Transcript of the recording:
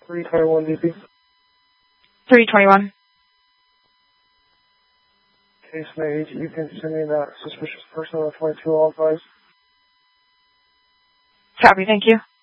321 DP. 321. Case made. You can send me that suspicious person on 22 all fives. Copy, thank you.